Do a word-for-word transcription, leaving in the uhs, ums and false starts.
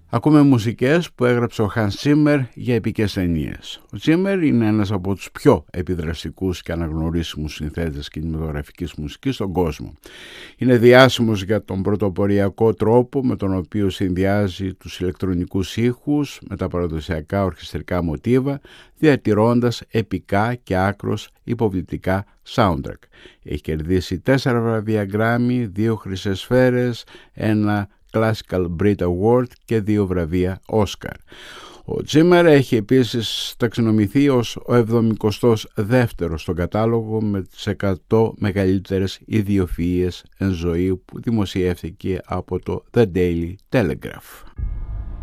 Ακούμε μουσικές που έγραψε ο Hans Zimmer για επικές ταινίες. Ο Zimmer είναι ένας από τους πιο επιδραστικούς και αναγνωρίσιμους συνθέτες κινηματογραφικής μουσικής στον κόσμο. Είναι διάσημος για τον πρωτοποριακό τρόπο με τον οποίο συνδυάζει τους ηλεκτρονικούς ήχους με τα παραδοσιακά ορχιστρικά μοτίβα, διατηρώντας επικά και άκρως υποβλητικά soundtrack. Έχει κερδίσει τέσσερα βραβεία Grammy, δύο χρυσές σφαίρες, ένα Classical Brit Award και δύο βραβεία Oscar. Ο Zimmer έχει επίσης ταξινομηθεί ως ο εβδομηκοστός δεύτερος στον κατάλογο με τις εκατό μεγαλύτερες ιδιοφυΐες εν ζωή που δημοσιεύθηκε από το The Daily Telegraph.